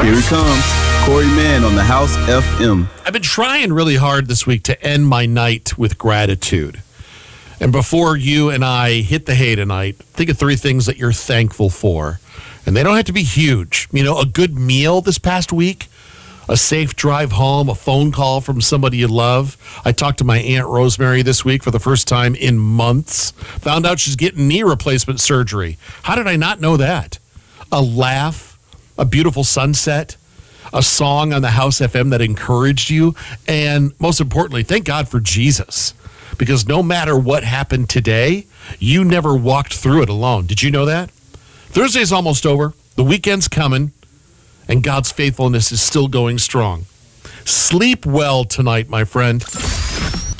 Here he comes, Corey Mann on the House FM. I've been trying really hard this week to end my night with gratitude. And before you and I hit the hay tonight, think of 3 things that you're thankful for. And they don't have to be huge. You know, a good meal this past week, a safe drive home, a phone call from somebody you love. I talked to my Aunt Rosemary this week for the first time in months. Found out she's getting knee replacement surgery. How did I not know that? A laugh, a beautiful sunset, a song on the House FM that encouraged you, and most importantly, thank God for Jesus. Because no matter what happened today, you never walked through it alone. Did you know that? Thursday's almost over. The weekend's coming. And God's faithfulness is still going strong. Sleep well tonight, my friend.